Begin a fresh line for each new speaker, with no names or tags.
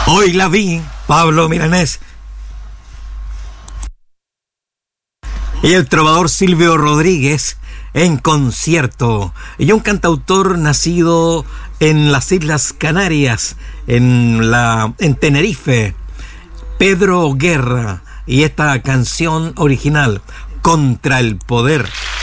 Hoy la vi, Pablo Milanés. Y el trovador Silvio Rodríguez en concierto. Y un cantautor nacido en las Islas Canarias, en Tenerife, Pedro Guerra. Y esta canción original, Contra el Poder.